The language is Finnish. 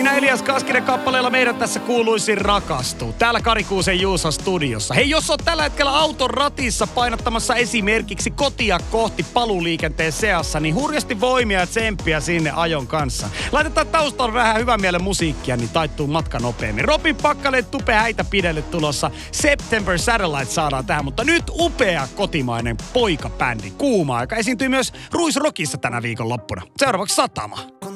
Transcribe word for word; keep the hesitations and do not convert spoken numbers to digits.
Siinä Elias Kaskinen kappaleella meidän tässä kuuluisin rakastuu. Täällä Kari Kuusen Juuson studiossa. Hei, jos oot tällä hetkellä auton ratissa painottamassa esimerkiksi kotia kohti paluuliikenteen seassa, niin hurjasti voimia ja tsemppiä sinne ajon kanssa. Laitetaan taustalla vähän hyvän mielen musiikkia, niin taittuu matka nopeammin. Robin Pakkanen, Tupe Häitä pidelle tulossa. September Satellite saadaan tähän, mutta nyt upea kotimainen poikabändi Kuuma, joka esiintyi myös Ruisrockissa tänä viikonloppuna. Seuraavaksi Satama.